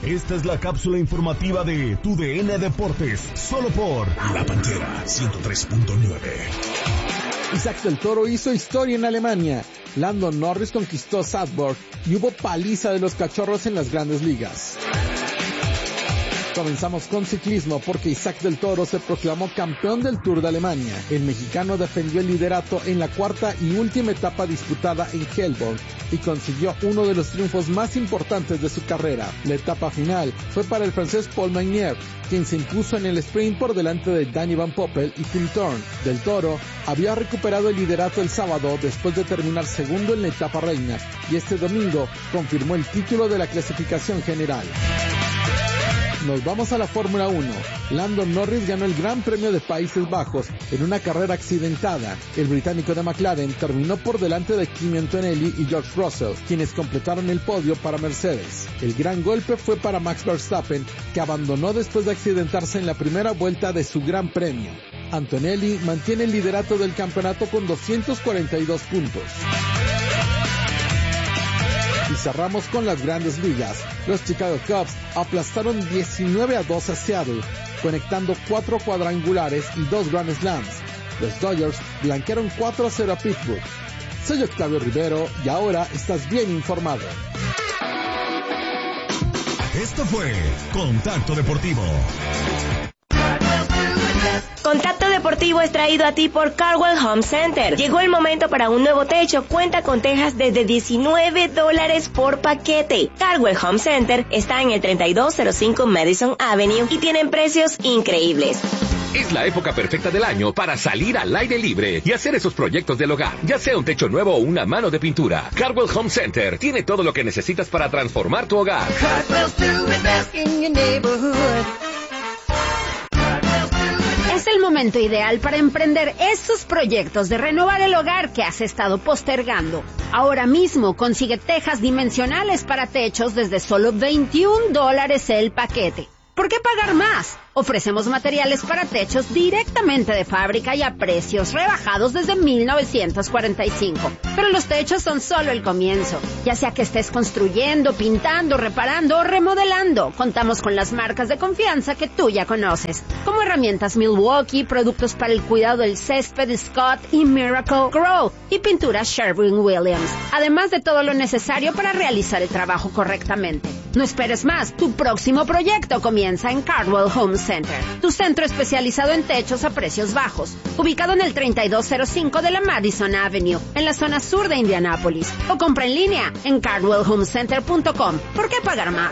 Esta es la cápsula informativa de Tu DN Deportes, solo por La Pantera 103.9. Isaac del Toro hizo historia en Alemania. Lando Norris conquistó Salzburg y hubo paliza de los cachorros en las grandes ligas. Comenzamos con ciclismo porque Isaac del Toro se proclamó campeón del Tour de Alemania. El mexicano defendió el liderato en la cuarta y última etapa disputada en Helborn y consiguió uno de los triunfos más importantes de su carrera. La etapa final fue para el francés Paul Magnier, quien se impuso en el sprint por delante de Danny Van Poppel y Tim Thorne. Del Toro había recuperado el liderato el sábado después de terminar segundo en la etapa reina y este domingo confirmó el título de la clasificación general. Nos vamos a la Fórmula 1. Lando Norris ganó el Gran Premio de Países Bajos en una carrera accidentada. El británico de McLaren terminó por delante de Kimi Antonelli y George Russell, quienes completaron el podio para Mercedes. El gran golpe fue para Max Verstappen, que abandonó después de accidentarse en la primera vuelta de su Gran Premio. Antonelli mantiene el liderato del campeonato con 242 puntos. Y cerramos con las grandes ligas. Los Chicago Cubs aplastaron 19-2 a Seattle, conectando 4 cuadrangulares y 2 Grand Slams. Los Dodgers blanquearon 4-0 a Pittsburgh. Soy Octavio Rivero y ahora estás bien informado. Esto fue Contacto Deportivo. Contacto Deportivo es traído a ti por Cardwell Home Center. Llegó el momento para un nuevo techo. Cuenta con tejas desde $19 por paquete. Cardwell Home Center está en el 3205 Madison Avenue y tienen precios increíbles. Es la época perfecta del año para salir al aire libre y hacer esos proyectos del hogar, ya sea un techo nuevo o una mano de pintura. Cardwell Home Center tiene todo lo que necesitas para transformar tu hogar. Es el momento ideal para emprender esos proyectos de renovar el hogar que has estado postergando. Ahora mismo consigue tejas dimensionales para techos desde solo $21 el paquete. ¿Por qué pagar más? Ofrecemos materiales para techos directamente de fábrica y a precios rebajados desde 1945. Pero los techos son solo el comienzo. Ya sea que estés construyendo, pintando, reparando o remodelando, contamos con las marcas de confianza que tú ya conoces, como herramientas Milwaukee, productos para el cuidado del césped Scott y Miracle Grow y pinturas Sherwin-Williams. Además de todo lo necesario para realizar el trabajo correctamente. No esperes más, tu próximo proyecto comienza en Cardwell Home Center, tu centro especializado en techos a precios bajos, ubicado en el 3205 de la Madison Avenue, en la zona sur de Indianápolis, o compra en línea en cardwellhomecenter.com. ¿Por qué pagar más?